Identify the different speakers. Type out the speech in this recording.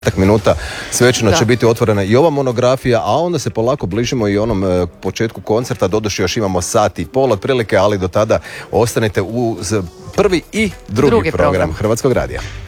Speaker 1: minuta svečano će biti otvorena i ova monografija, a onda se polako bližimo i onom početku koncerta. Doduše još imamo sat i pol otprilike, ali do tada ostanite uz prvi i drugi program Hrvatskog radija.